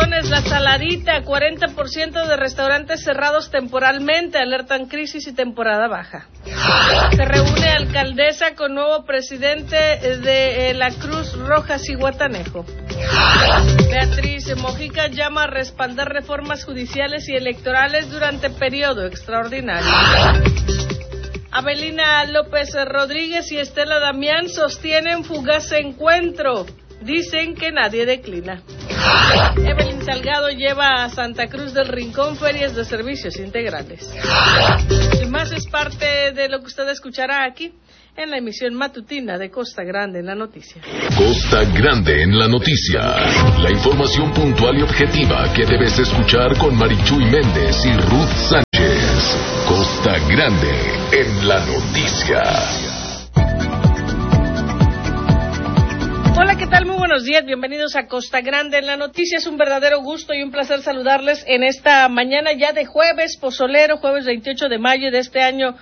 Torrelodones, La Saladita, 40% de restaurantes cerrados temporalmente, alertan crisis y temporada baja. Se reúne alcaldesa con nuevo presidente de la Cruz Roja Zihuatanejo. Beatriz Mojica llama a respaldar reformas judiciales y electorales durante periodo extraordinario. Avelina López Rodríguez y Estela Damián sostienen fugaz encuentro. Dicen que nadie declina. Evelyn Salgado lleva a Santa Cruz del Rincón ferias de servicios integrales. Y más es parte de lo que usted escuchará aquí en la emisión matutina de Costa Grande en la Noticia. Costa Grande en la Noticia. La información puntual y objetiva que debes escuchar con Marichuy Méndez y Ruth Sánchez. Costa Grande en la Noticia. Hola, ¿qué tal? Muy buenos días, bienvenidos a Costa Grande en la Noticia. Es un verdadero gusto y un placer saludarles en esta mañana ya de jueves pozolero, jueves 28 de mayo de este año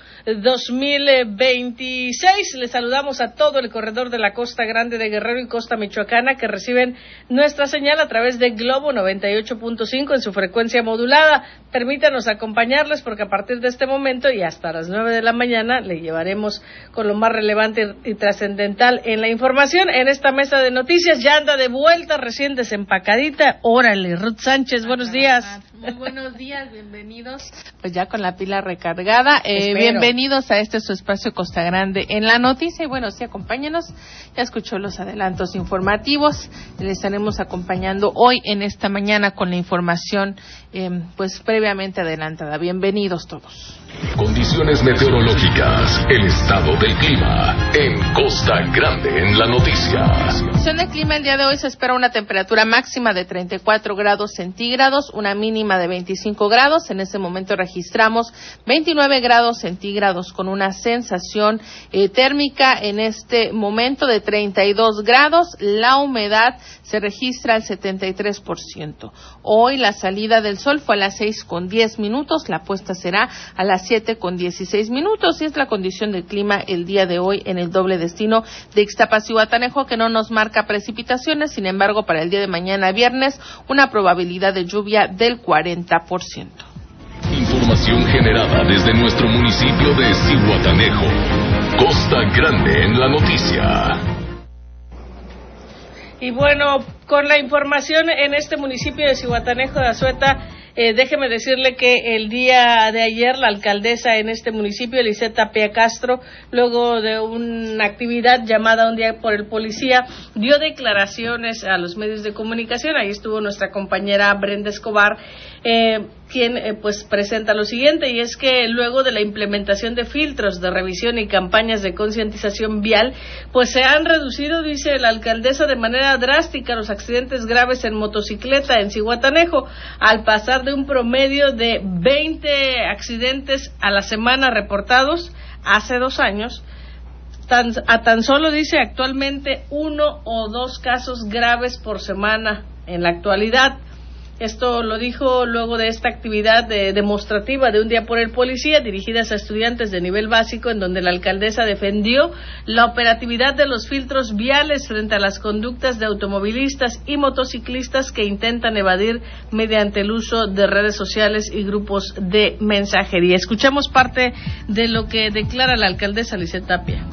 2026. Les saludamos a todo el corredor de la Costa Grande de Guerrero y Costa Michoacana que reciben nuestra señal a través de Globo 98.5 en su frecuencia modulada. Permítanos acompañarles porque a partir de este momento y hasta las 9 de la mañana le llevaremos con lo más relevante y trascendental en la información en esta mesa de noticias. Ya anda de vuelta, recién desempacadita. Órale, Ruth Sánchez, buenos días. Muy buenos días, bienvenidos. Pues ya con la pila recargada, bienvenidos a este su espacio Costa Grande en la Noticia. Y bueno, sí, acompáñenos. Ya escuchó los adelantos informativos. Les estaremos acompañando hoy en esta mañana con la información pues previamente adelantada. Bienvenidos todos. Condiciones meteorológicas, el estado del clima en Costa Grande en la Noticia. En el clima el día de hoy se espera una temperatura máxima de 34 grados centígrados, una mínima de 25 grados. En ese momento registramos 29 grados centígrados con una sensación térmica en este momento de 32 grados. La humedad se registra al 73%. Hoy la salida del sol fue a las 6:10, la puesta será a las 7:16, y es la condición del clima el día de hoy en el doble destino de Ixtapas-Zihuatanejo, que no nos marca precipitaciones. Sin embargo, para el día de mañana viernes, una probabilidad de lluvia del 40%. Información generada desde nuestro municipio de Zihuatanejo. Costa Grande en la Noticia. Y bueno, con la información en este municipio de Zihuatanejo de Azueta, déjeme decirle que el día de ayer la alcaldesa en este municipio, Eliseth Tapia Castro, luego de una actividad llamada Un Día por el Policía, dio declaraciones a los medios de comunicación. Ahí estuvo nuestra compañera Brenda Escobar, quien pues presenta lo siguiente, y es que luego de la implementación de filtros de revisión y campañas de concientización vial, pues se han reducido, dice la alcaldesa, de manera drástica los accidentes graves en motocicleta en Zihuatanejo, al pasar de un promedio de 20 accidentes a la semana reportados hace 2 años, a tan solo, dice, actualmente 1 o 2 casos graves por semana en la actualidad. Esto lo dijo luego de esta actividad demostrativa de Un Día por el Policía, dirigidas a estudiantes de nivel básico, en donde la alcaldesa defendió la operatividad de los filtros viales frente a las conductas de automovilistas y motociclistas que intentan evadir mediante el uso de redes sociales y grupos de mensajería. Escuchamos parte de lo que declara la alcaldesa Eliseth Tapia.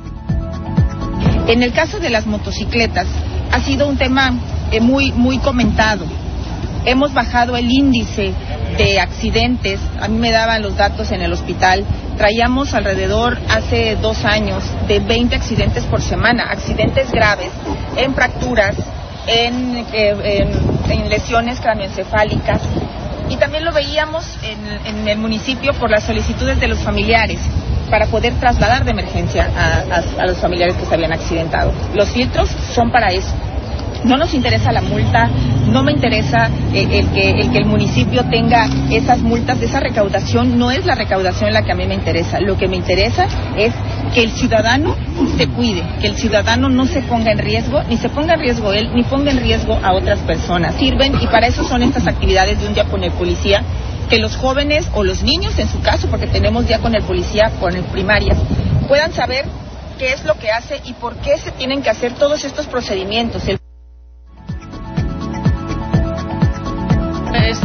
En el caso de las motocicletas, ha sido un tema muy comentado. Hemos bajado el índice de accidentes. A mí me daban los datos en el hospital. Traíamos alrededor, hace 2 años, de 20 accidentes por semana. Accidentes graves, en fracturas, en lesiones craneoencefálicas. Y también lo veíamos en el municipio por las solicitudes de los familiares para poder trasladar de emergencia a los familiares que se habían accidentado. Los filtros son para eso. No nos interesa la multa, no me interesa el que el municipio tenga esas multas, de esa recaudación. No es la recaudación la que a mí me interesa. Lo que me interesa es que el ciudadano se cuide, que el ciudadano no se ponga en riesgo, ni se ponga en riesgo él, ni ponga en riesgo a otras personas. Sirven, y para eso son estas actividades de Un Día con el Policía, que los jóvenes o los niños, en su caso, porque tenemos Día con el Policía con el primarias, puedan saber qué es lo que hace y por qué se tienen que hacer todos estos procedimientos.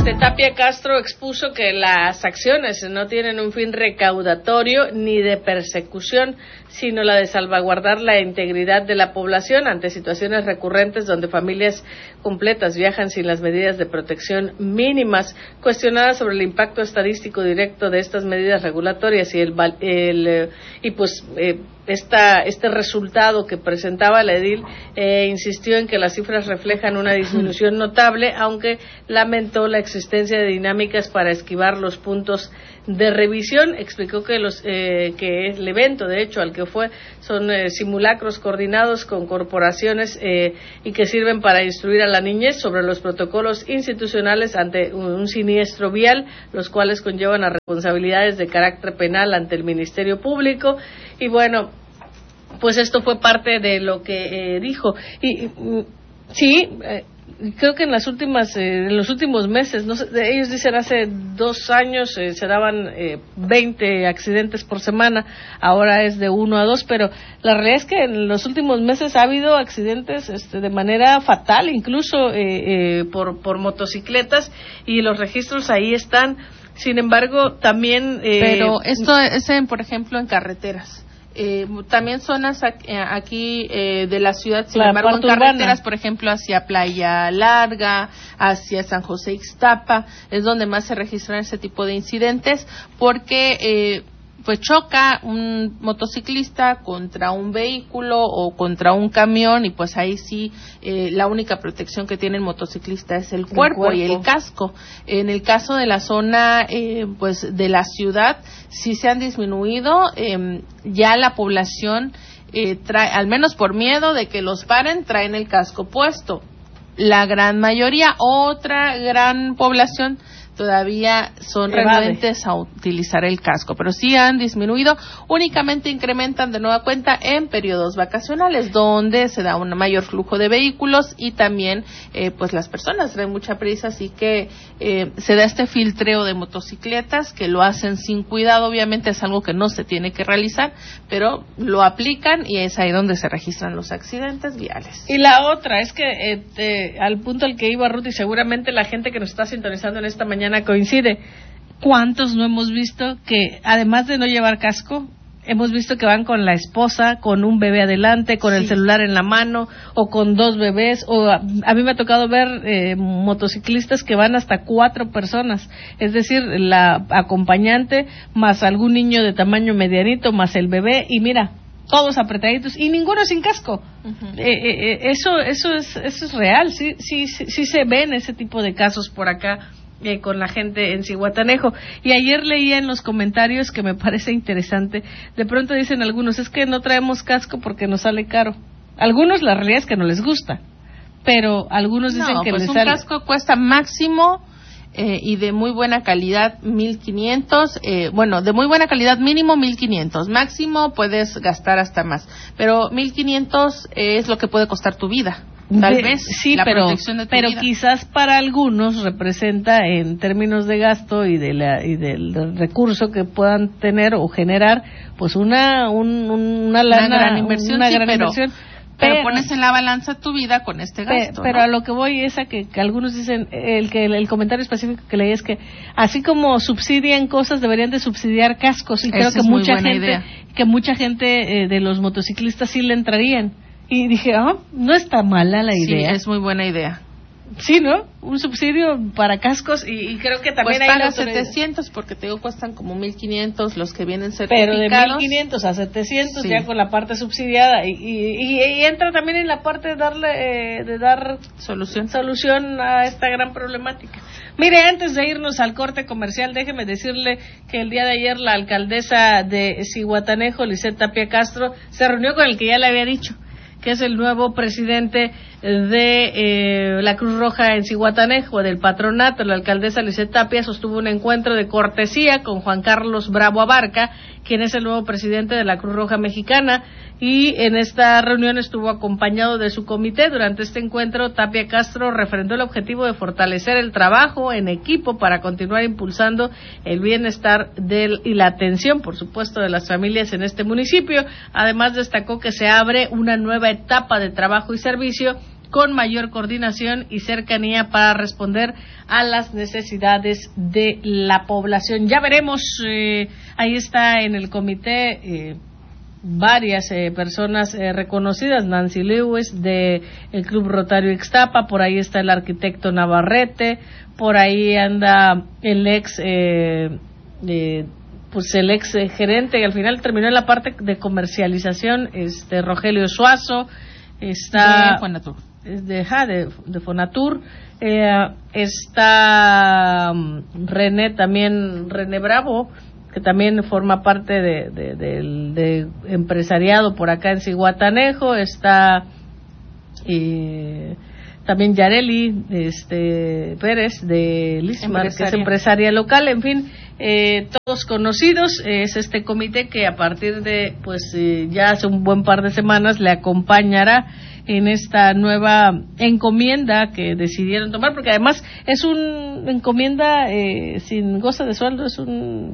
Tapia Castro expuso que las acciones no tienen un fin recaudatorio ni de persecución, sino la de salvaguardar la integridad de la población ante situaciones recurrentes donde familias completas viajan sin las medidas de protección mínimas. Cuestionada sobre el impacto estadístico directo de estas medidas regulatorias y este resultado que presentaba la edil, insistió en que las cifras reflejan una disminución notable, aunque lamentó la existencia de dinámicas para esquivar los puntos de revisión. Explicó que que el evento, de hecho, al que fue, son simulacros coordinados con corporaciones y que sirven para instruir a la niñez sobre los protocolos institucionales ante un siniestro vial, los cuales conllevan a responsabilidades de carácter penal ante el Ministerio Público. Y bueno, pues esto fue parte de lo que dijo. Creo que en los últimos meses, no sé, ellos dicen hace 2 años se daban 20 accidentes por semana, ahora es de 1 a 2, pero la realidad es que en los últimos meses ha habido accidentes de manera fatal, incluso por motocicletas, y los registros ahí están. Sin embargo, también pero esto es por ejemplo, en carreteras. También zonas aquí de la ciudad, sin embargo, en carreteras, urbana, por ejemplo, hacia Playa Larga, hacia San José Ixtapa, es donde más se registran ese tipo de incidentes, porque pues choca un motociclista contra un vehículo o contra un camión, y pues ahí sí la única protección que tiene el motociclista es el cuerpo y el casco. En el caso de la zona pues de la ciudad sí se han disminuido, ya la población trae, al menos por miedo de que los paren, traen el casco puesto. La gran mayoría, otra gran población todavía son renuentes a utilizar el casco, pero sí han disminuido. Únicamente incrementan de nueva cuenta en periodos vacacionales, donde se da un mayor flujo de vehículos y también pues las personas traen mucha prisa, así que se da este filtreo de motocicletas que lo hacen sin cuidado. Obviamente es algo que no se tiene que realizar, pero lo aplican y es ahí donde se registran los accidentes viales. Y la otra es que al punto al que iba Ruth, y seguramente la gente que nos está sintonizando en esta mañana coincide, ¿cuántos no hemos visto que además de no llevar casco, hemos visto que van con la esposa, con un bebé adelante, con el celular en la mano, o con 2 bebés, o a mí me ha tocado ver motociclistas que van hasta 4 personas, es decir, la acompañante más algún niño de tamaño medianito más el bebé, y mira, todos apretaditos y ninguno sin casco. Uh-huh. Eso es real, sí se ven ese tipo de casos por acá con la gente en Zihuatanejo. Y ayer leía en los comentarios que me parece interesante, de pronto dicen algunos, es que no traemos casco porque nos sale caro. Algunos la realidad es que no les gusta, pero algunos dicen que pues les un sale. Casco cuesta máximo y de muy buena calidad 1,500, de muy buena calidad mínimo 1,500, máximo puedes gastar hasta más, pero 1,500 es lo que puede costar tu vida. Tal vez sí, la protección de tu vida. Quizás para algunos representa, en términos de gasto y del recurso que puedan tener o generar, pues una gran inversión. Pero pones en la balanza tu vida con este gasto. Pero ¿no? a lo que voy es a que algunos dicen, el comentario específico que leí es que así como subsidian cosas, deberían de subsidiar cascos, y creo que mucha gente de los motociclistas sí le entrarían. Y dije, no está mala la idea. Sí, es muy buena idea. Sí, ¿no? Un subsidio para cascos, y creo que también pues hay paga 700, porque te digo, cuestan como 1,500 los que vienen certificados. Pero de 1,500 a 700 ya con la parte subsidiada, y entra también en la parte de dar solución a esta gran problemática. Mire, antes de irnos al corte comercial, déjeme decirle que el día de ayer la alcaldesa de Zihuatanejo, Lisette Tapia Castro, se reunió con el que ya le había dicho, que es el nuevo presidente de la Cruz Roja en Zihuatanejo, del patronato. La alcaldesa Lisette Tapia sostuvo un encuentro de cortesía con Juan Carlos Bravo Abarca, quien es el nuevo presidente de la Cruz Roja Mexicana, y en esta reunión estuvo acompañado de su comité. Durante este encuentro, Tapia Castro refrendó el objetivo de fortalecer el trabajo en equipo para continuar impulsando el bienestar y la atención, por supuesto, de las familias en este municipio. Además, destacó que se abre una nueva etapa de trabajo y servicio con mayor coordinación y cercanía para responder a las necesidades de la población. Ya veremos, ahí está en el comité varias personas reconocidas, Nancy Lewis de el Club Rotario Ixtapa, por ahí está el arquitecto Navarrete, por ahí anda el ex gerente que al final terminó en la parte de comercialización, Rogelio Suazo, está de Fonatur, está René Bravo, que también forma parte de empresariado por acá en Zihuatanejo, está también Yareli Pérez de Lismar, que es empresaria local, en fin, todos conocidos. Es este comité que a partir de ya hace un buen par de semanas le acompañará en esta nueva encomienda que decidieron tomar, porque además es una encomienda sin goce de sueldo, es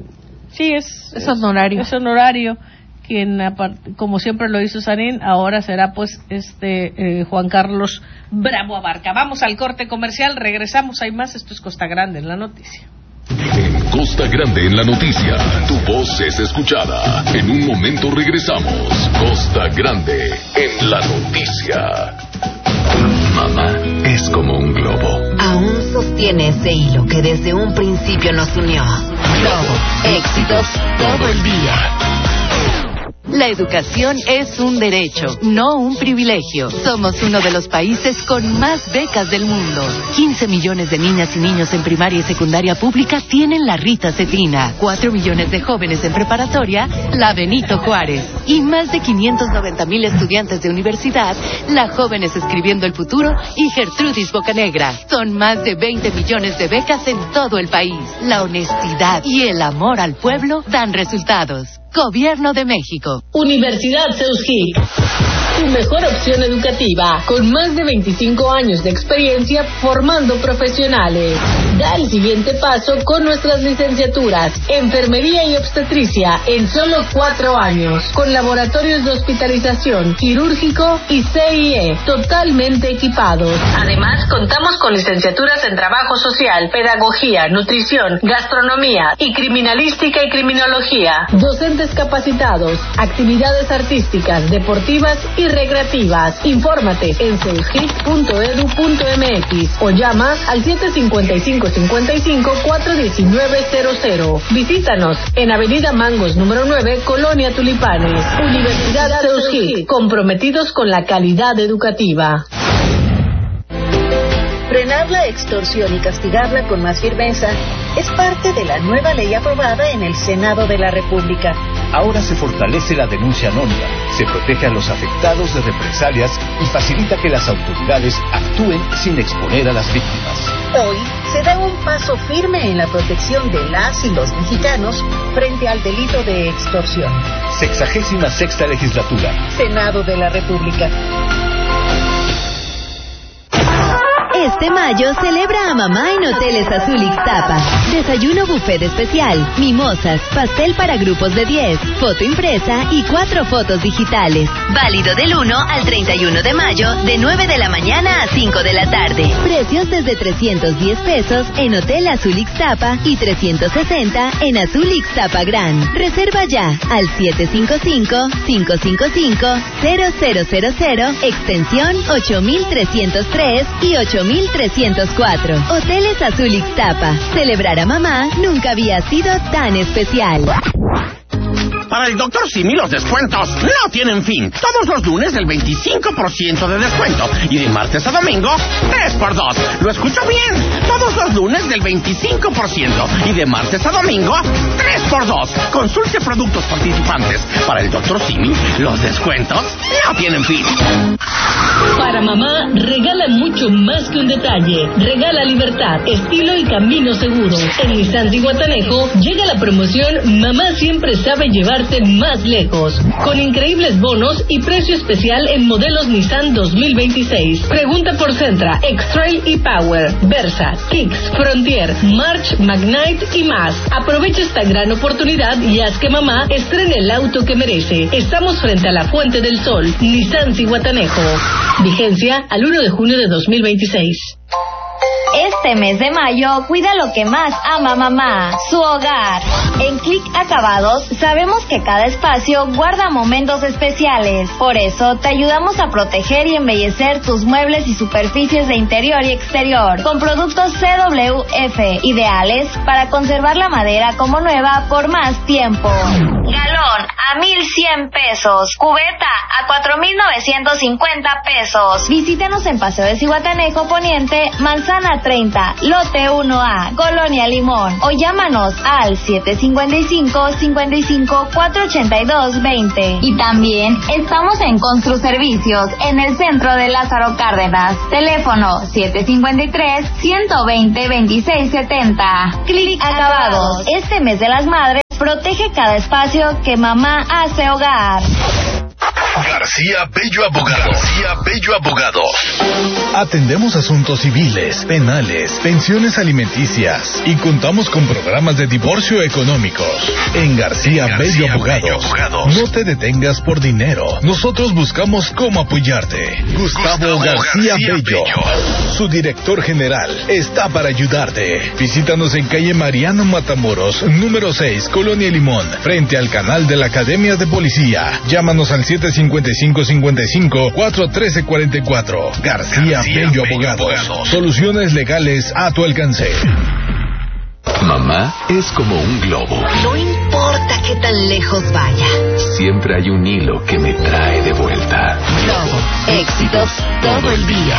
honorario. Es honorario. Quien, como siempre lo hizo Sanín, ahora será Juan Carlos Bravo Abarca. Vamos al corte comercial, regresamos, hay más. Esto es Costa Grande en la noticia. En Costa Grande en la noticia, tu voz es escuchada. En un momento regresamos. Costa Grande en la noticia. Mamá es como un globo. Aún sostiene ese hilo que desde un principio nos unió. Globo, éxitos todo el día. La educación es un derecho, no un privilegio. Somos uno de los países con más becas del mundo. 15 millones de niñas y niños en primaria y secundaria pública tienen la Rita Cetina. 4 millones de jóvenes en preparatoria, la Benito Juárez. Y más de 590,000 estudiantes de universidad, la Jóvenes Escribiendo el Futuro y Gertrudis Bocanegra. Son más de 20 millones de becas en todo el país. La honestidad y el amor al pueblo dan resultados. Gobierno de México. Universidad Seuskic, tu mejor opción educativa, con más de 25 años de experiencia formando profesionales. Da el siguiente paso con nuestras licenciaturas, Enfermería y Obstetricia, en solo 4 años, con laboratorios de hospitalización, quirúrgico y CIE, totalmente equipados. Además, contamos con licenciaturas en Trabajo Social, Pedagogía, Nutrición, Gastronomía y Criminalística y Criminología. Docentes capacitados, actividades artísticas, deportivas y recreativas. Infórmate en seuskic.edu.mx o llama al 755-55-419-00. Visítanos en Avenida Mangos número 9, Colonia Tulipanes. Universidad Seuskic, comprometidos con la calidad educativa. Frenar la extorsión y castigarla con más firmeza es parte de la nueva ley aprobada en el Senado de la República. Ahora se fortalece la denuncia anónima, se protege a los afectados de represalias y facilita que las autoridades actúen sin exponer a las víctimas. Hoy se da un paso firme en la protección de las y los mexicanos frente al delito de extorsión. 66ª Legislatura. Senado de la República. Este mayo celebra a mamá en Hoteles Azul Ixtapa. Desayuno buffet especial, mimosas, pastel para grupos de 10, foto impresa y 4 fotos digitales. Válido del 1 al 31 de mayo, de 9 de la mañana a 5 de la tarde. Precios desde 310 pesos en Hotel Azul Ixtapa y 360 en Azul Ixtapa Gran. Reserva ya al 755-555-0000, extensión 8303 y 8304. Hoteles Azul Ixtapa. Celebrar a mamá nunca había sido tan especial. Para el Dr. Simi los descuentos no tienen fin. Todos los lunes el 25% de descuento. Y de martes a domingo, 3x2. ¿Lo escucho bien? Todos los lunes del 25%. Y de martes a domingo, 3x2. Consulte productos participantes. Para el Dr. Simi, los descuentos no tienen fin. Para mamá, regala mucho más que un detalle. Regala libertad, estilo y camino seguro. En Nissan Zihuatanejo llega la promoción Mamá siempre sabe llevar llevarte más lejos. Con increíbles bonos y precio especial en modelos Nissan 2026. Pregunta por Sentra, X-Trail y Power, Versa, Kicks, Frontier, March, Magnite y más. Aprovecha esta gran oportunidad y haz que mamá estrene el auto que merece. Estamos frente a la Fuente del Sol, Nissan Zihuatanejo. Vigencia al 1 de junio de 2026. Este mes de mayo, cuida lo que más ama mamá, su hogar. En Click Acabados sabemos que cada espacio guarda momentos especiales. Por eso, te ayudamos a proteger y embellecer tus muebles y superficies de interior y exterior con productos CWF, ideales para conservar la madera como nueva por más tiempo. Galón a 1,100 pesos. Cubeta a 4,950 pesos. Visítanos en Paseo de Zihuatanejo Poniente, Manzana 30, Lote 1A, Colonia Limón, o llámanos al 755-55-482-20. Y también estamos en Construservicios, en el centro de Lázaro Cárdenas. Teléfono 753-120-2670. Click Acabados. Este mes de las madres, protege cada espacio que mamá hace hogar. García Bello Abogado. García Bello Abogado. Atendemos asuntos civiles, penales, pensiones alimenticias y contamos con programas de divorcio económicos. En García Bello Abogados. No te detengas por dinero. Nosotros buscamos cómo apoyarte. Gustavo García Bello, su director general, está para ayudarte. Visítanos en calle Mariano Matamoros, número 6, Colonia Limón, frente al canal de la Academia de Policía. Llámanos al 755-55-413-44. García Bello Abogados. Soluciones legales a tu alcance. Mamá es como un globo. No importa qué tan lejos vaya. Siempre hay un hilo que me trae de vuelta. Globo, éxitos todo el día.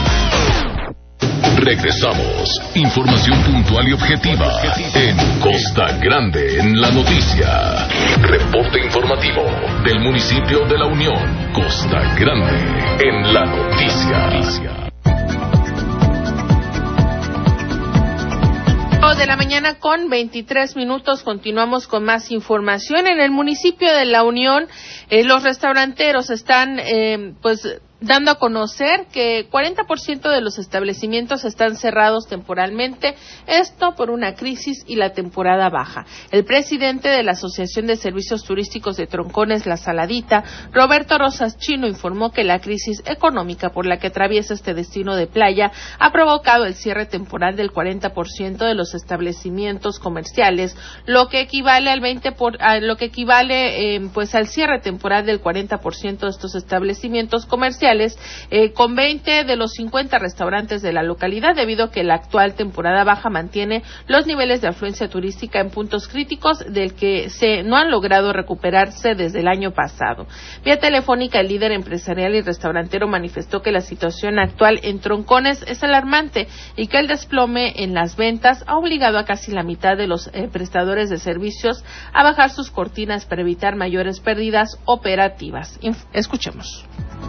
Regresamos. Información puntual y objetiva en Costa Grande en la noticia. Reporte informativo del municipio de La Unión. Costa Grande en la noticia. De la mañana con 23 minutos, continuamos con más información. En el municipio de La Unión, los restauranteros están dando a conocer que 40% de los establecimientos están cerrados temporalmente, esto por una crisis y la temporada baja. El presidente de la Asociación de Servicios Turísticos de Troncones, La Saladita, Roberto Rosas Chino, informó que la crisis económica por la que atraviesa este destino de playa ha provocado el cierre temporal del 40% de los establecimientos comerciales, lo que equivale al al cierre temporal del 40% de estos establecimientos comerciales, con 20 de los 50 restaurantes de la localidad, debido a que la actual temporada baja mantiene los niveles de afluencia turística en puntos críticos del que no han logrado recuperarse desde el año pasado. Vía telefónica, el líder empresarial y restaurantero manifestó que la situación actual en Troncones es alarmante y que el desplome en las ventas ha obligado a casi la mitad de los prestadores de servicios a bajar sus cortinas para evitar mayores pérdidas operativas. Escuchemos.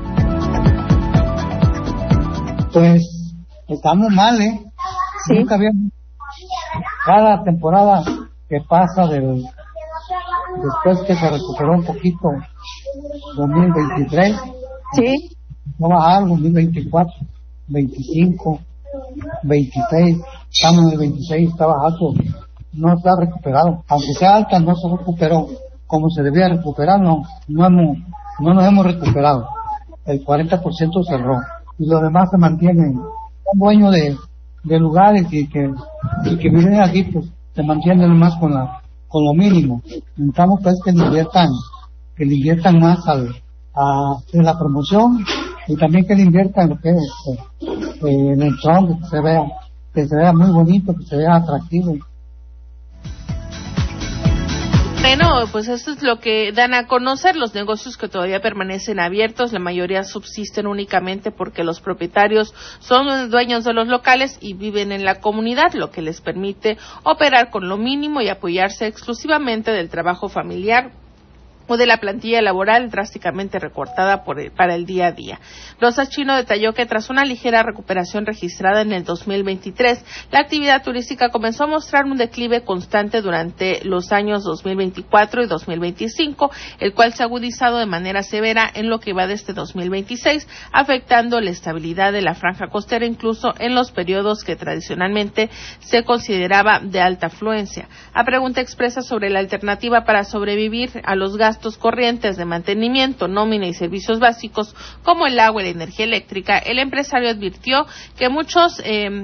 Pues estamos mal, ¿Sí? Nunca habíamos. Cada temporada que pasa después que se recuperó un poquito 2023, sí, va a bajar 2024, 25, 26, estamos en el 26, está bajando, no está recuperado, aunque sea alta no se recuperó como se debía recuperar, no nos hemos recuperado, el 40% cerró y los demás se mantienen. Son dueños de lugares y que viven aquí, pues se mantienen más con lo mínimo. Necesitamos pues que le inviertan más en la promoción y también que le inviertan en lo que es en el tronco, que se vea muy bonito, que se vea atractivo. Bueno, pues esto es lo que dan a conocer los negocios que todavía permanecen abiertos. La mayoría subsisten únicamente porque los propietarios son los dueños de los locales y viven en la comunidad, lo que les permite operar con lo mínimo y apoyarse exclusivamente del trabajo familiar o de la plantilla laboral drásticamente recortada para el día a día. Rosas Chino detalló que tras una ligera recuperación registrada en el 2023, la actividad turística comenzó a mostrar un declive constante durante los años 2024 y 2025, el cual se ha agudizado de manera severa en lo que va de este 2026, afectando la estabilidad de la franja costera incluso en los periodos que tradicionalmente se consideraba de alta afluencia. A pregunta expresa sobre la alternativa para sobrevivir a los gastos corrientes de mantenimiento, nómina y servicios básicos como el agua y la energía eléctrica, el empresario advirtió que muchos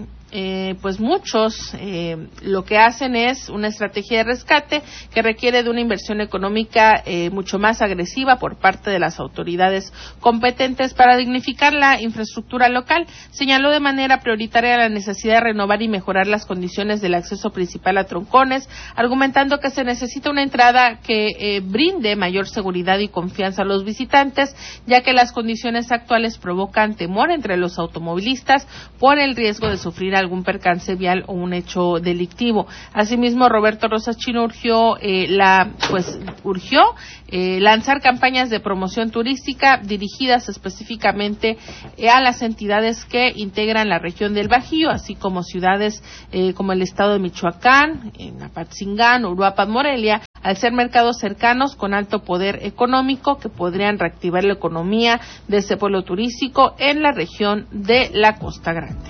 lo que hacen es una estrategia de rescate que requiere de una inversión económica mucho más agresiva por parte de las autoridades competentes para dignificar la infraestructura local. Señaló de manera prioritaria la necesidad de renovar y mejorar las condiciones del acceso principal a troncones, argumentando que se necesita una entrada que brinde mayor seguridad y confianza a los visitantes, ya que las condiciones actuales provocan temor entre los automovilistas por el riesgo de sufrir algún percance vial o un hecho delictivo. Asimismo, Roberto Rosas Chino urgió lanzar campañas de promoción turística dirigidas específicamente a las entidades que integran la región del Bajío, así como ciudades como el estado de Michoacán, en Apatzingán, Uruapan, Morelia, al ser mercados cercanos con alto poder económico que podrían reactivar la economía de ese pueblo turístico en la región de la Costa Grande.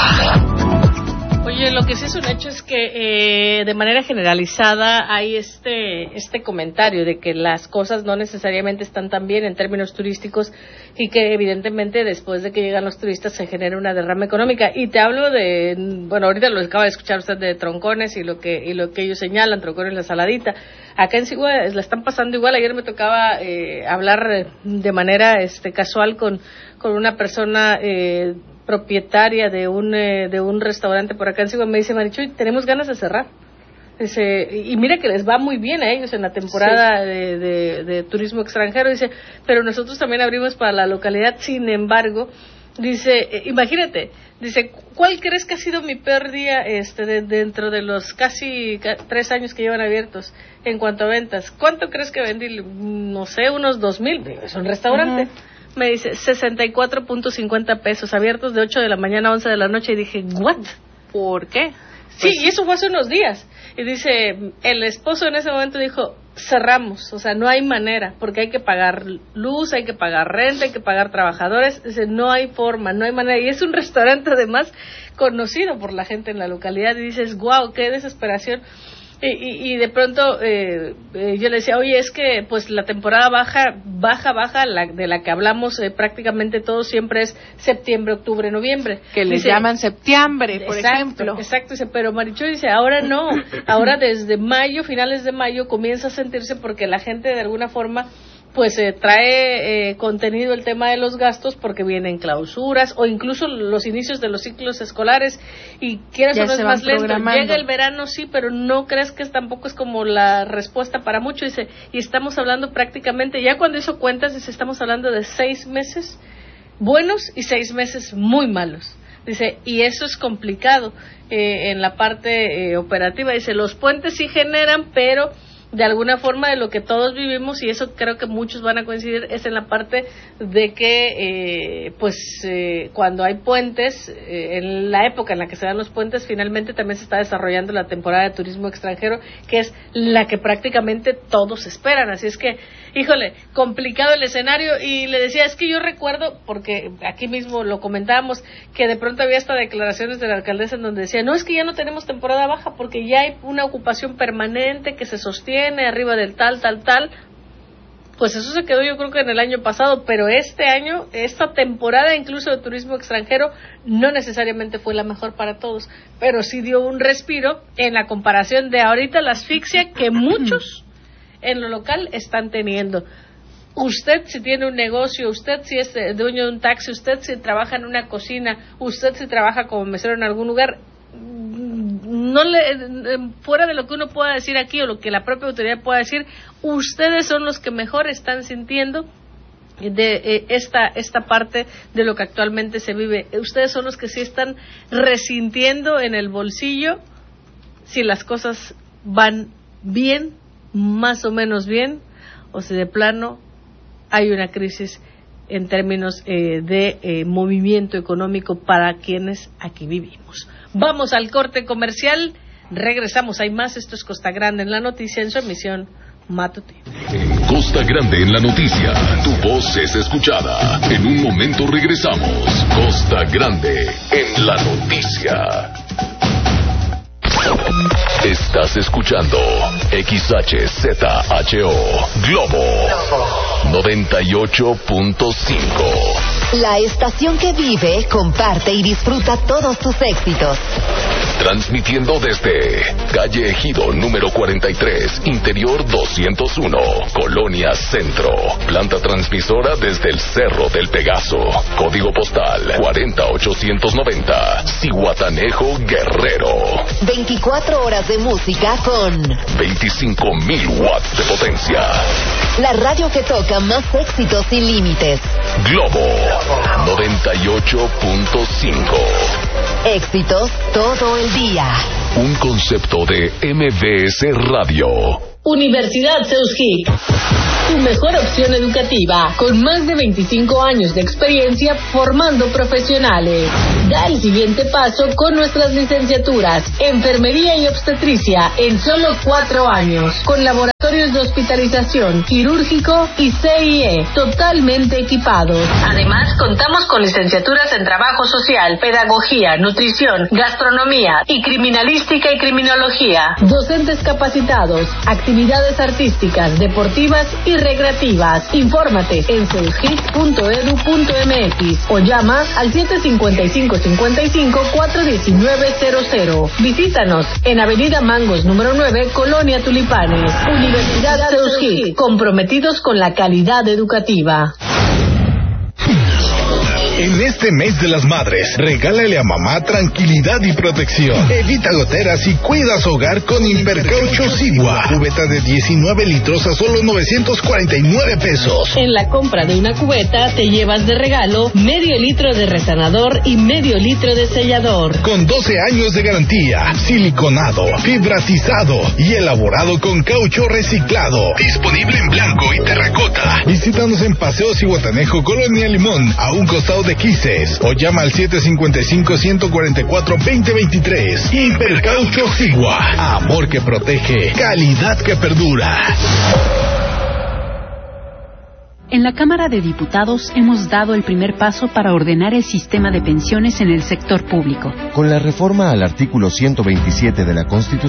Oye, lo que sí es un hecho es que de manera generalizada hay este comentario de que las cosas no necesariamente están tan bien en términos turísticos y que evidentemente después de que llegan los turistas se genera una derrama económica. Y te hablo de, bueno, ahorita lo acaba de escuchar usted de Troncones y lo que ellos señalan, Troncones La Saladita. Acá en Sigüenza la están pasando igual. Ayer me tocaba hablar de manera casual con una persona propietaria de un restaurante por acá en Sigüenza. Me dice: Marichuy, tenemos ganas de cerrar. Dice, y mira que les va muy bien a ellos en la temporada de turismo extranjero. Dice, pero nosotros también abrimos para la localidad. Sin embargo, dice, imagínate, dice, ¿cuál crees que ha sido mi peor día dentro de los casi 3 años que llevan abiertos en cuanto a ventas? ¿Cuánto crees que vendí? No sé, unos 2,000. Es un restaurante. Me dice 64.50 pesos, abiertos de 8 de la mañana a 11 de la noche. Y dije, ¿what? ¿Por qué? Sí, y eso fue hace unos días. Y dice, el esposo en ese momento dijo, cerramos, o sea, no hay manera, porque hay que pagar luz, hay que pagar renta, hay que pagar trabajadores. Dice, no hay forma, no hay manera. Y es un restaurante además conocido por la gente en la localidad. Y dices, wow, qué desesperación. Y de pronto yo le decía, oye, es que pues la temporada baja, de la que hablamos prácticamente todos siempre es septiembre, octubre, noviembre. Que les llaman septiembre, por ejemplo. Exacto, dice, pero Marichuy dice, ahora no, ahora desde mayo, finales de mayo, comienza a sentirse porque la gente de alguna forma pues trae contenido el tema de los gastos porque vienen clausuras o incluso los inicios de los ciclos escolares y quieras o no es más lento. Llega el verano, sí, pero no crees que tampoco es como la respuesta para mucho. Dice, y estamos hablando prácticamente, ya cuando hizo cuentas, dice, estamos hablando de 6 meses buenos y 6 meses muy malos. Dice, y eso es complicado en la parte operativa. Dice, los puentes sí generan, pero de alguna forma de lo que todos vivimos, y eso creo que muchos van a coincidir, es en la parte de que cuando hay puentes, en la época en la que se dan los puentes, finalmente también se está desarrollando la temporada de turismo extranjero, que es la que prácticamente todos esperan. Así es que, híjole, complicado el escenario. Y le decía, es que yo recuerdo, porque aquí mismo lo comentábamos, que de pronto había hasta declaraciones de la alcaldesa en donde decía, no, es que ya no tenemos temporada baja porque ya hay una ocupación permanente que se sostiene arriba del tal. Pues eso se quedó yo creo que en el año pasado, pero este año, esta temporada incluso de turismo extranjero no necesariamente fue la mejor para todos, pero sí dio un respiro en la comparación de ahorita la asfixia que muchos en lo local están teniendo. Usted si tiene un negocio, usted si es dueño de un taxi, usted si trabaja en una cocina, usted si trabaja como mesero en algún lugar, fuera de lo que uno pueda decir aquí o lo que la propia autoridad pueda decir, ustedes son los que mejor están sintiendo de esta parte de lo que actualmente se vive. Ustedes son los que sí están resintiendo en el bolsillo si las cosas van bien, más o menos bien, o si de plano hay una crisis en términos de movimiento económico para quienes aquí vivimos. Vamos al corte comercial, regresamos, hay más. Esto es Costa Grande en la Noticia, en su emisión matutina. Costa Grande en la Noticia, tu voz es escuchada. En un momento regresamos. Costa Grande en la Noticia. Estás escuchando XHZHO Globo 98.5. La estación que vive, comparte y disfruta todos tus éxitos. Transmitiendo desde calle Ejido número 43, interior 201, Colonia Centro. Planta transmisora desde el Cerro del Pegaso. Código postal 40890, Zihuatanejo, Guerrero. 24 horas de música con 25,000 watts de potencia. La radio que toca más éxitos sin límites. Globo 98.5. Éxitos todo el día. Un concepto de MBS Radio. Universidad Seuskic, tu mejor opción educativa, con más de 25 años de experiencia formando profesionales. Da el siguiente paso con nuestras licenciaturas, Enfermería y Obstetricia, en solo 4 años, con laboratorios de hospitalización, quirúrgico y CIE, totalmente equipados. Además, contamos con licenciaturas en Trabajo Social, Pedagogía, Nutrición, Gastronomía y Criminalística y Criminología. Docentes capacitados, actividades artísticas, deportivas y recreativas. Infórmate en seuskic.edu.mx o llama al 755-55-419-00. Visítanos en Avenida Mangos número 9, Colonia Tulipanes. Universidad Seuskic, comprometidos con la calidad educativa. En este mes de las madres, regálale a mamá tranquilidad y protección. Evita goteras y cuida su hogar con Hipercaucho Sigua. Cubeta de 19 litros a solo 949 pesos. En la compra de una cubeta te llevas de regalo medio litro de resanador y medio litro de sellador. Con 12 años de garantía, siliconado, fibratizado y elaborado con caucho reciclado. Disponible en blanco y terracota. Visítanos en Paseo Zihuatanejo, Colonia Limón, a un costado de Quises, o llama al 755-144-2023. Hipercaucho Sigua. Amor que protege, calidad que perdura. En la Cámara de Diputados hemos dado el primer paso para ordenar el sistema de pensiones en el sector público. Con la reforma al artículo 127 de la Constitución,